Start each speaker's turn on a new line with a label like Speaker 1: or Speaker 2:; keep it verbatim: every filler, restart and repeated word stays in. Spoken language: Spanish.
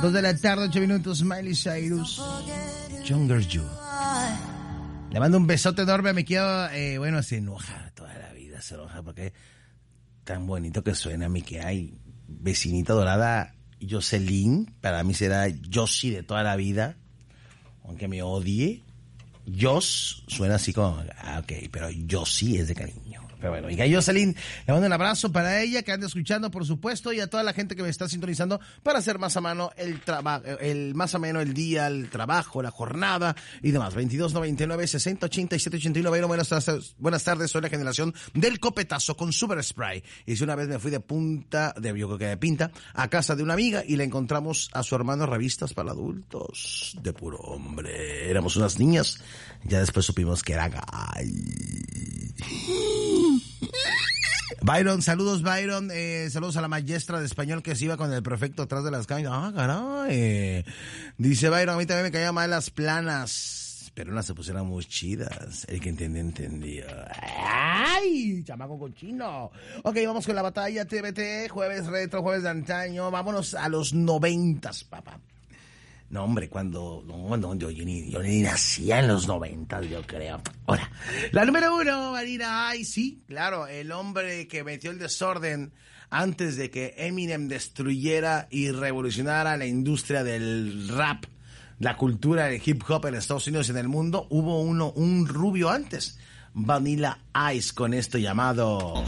Speaker 1: Dos de la tarde, ocho minutos, Miley Cyrus, Younger You. Le mando un besote enorme, me quedo, eh, bueno, se enoja toda la vida, se enoja porque tan bonito que suena, mi que hay. Vecinita dorada, Jocelyn, para mí será Josie de toda la vida, aunque me odie. Jos suena así como, ah, ok, pero Josie es de cariño. Pero bueno, y a Jocelyn, le mando un abrazo para ella, que anda escuchando, por supuesto, y a toda la gente que me está sintonizando para hacer más ameno el trabajo, el más ameno el día, el trabajo, la jornada y demás. veintidós noventa y nueve, sesenta, ochenta y siete, ochenta y nueve. Buenas tardes, buenas tardes, soy la generación del copetazo con Super Spray. Y si una vez me fui de punta, de, yo creo que de pinta, a casa de una amiga y le encontramos a su hermano revistas para adultos de puro hombre. Éramos unas niñas, ya después supimos que era gay. Byron, saludos Byron, eh, saludos a la maestra de español que se iba con el prefecto atrás de las cámaras. Ah, caray. Dice Byron, a mí también me caían mal las planas, pero unas se pusieron muy chidas. El que entiende, entendió. ¡Ay! Chamaco cochino. Ok, vamos con la batalla T V T, jueves retro, jueves de antaño. Vámonos a los noventas, papá. No, hombre, cuando... No, no, yo, yo, ni, yo ni nacía en los noventas, yo creo. Ahora, la número uno, Marina. Ay, sí, claro, el hombre que metió el desorden antes de que Eminem destruyera y revolucionara la industria del rap, la cultura del hip hop en Estados Unidos y en el mundo. Hubo uno, un rubio antes, Vanilla Ice, con esto llamado...